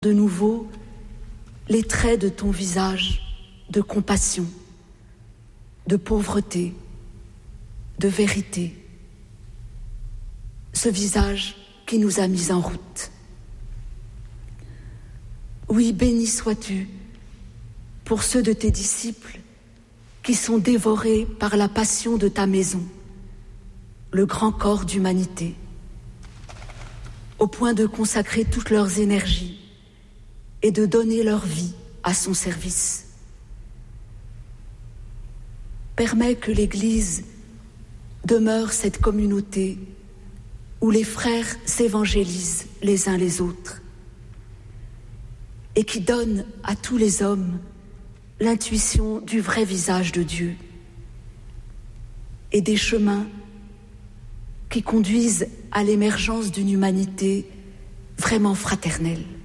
de nouveau les traits de ton visage de compassion, de pauvreté, de vérité, ce visage qui nous a mis en route. Oui, béni sois-tu pour ceux de tes disciples qui sont dévorés par la passion de ta maison, le grand corps d'humanité, au point de consacrer toutes leurs énergies et de donner leur vie à son service. Permets que l'Église demeure cette communauté où les frères s'évangélisent les uns les autres et qui donne à tous les hommes l'intuition du vrai visage de Dieu et des chemins qui conduisent à l'émergence d'une humanité vraiment fraternelle.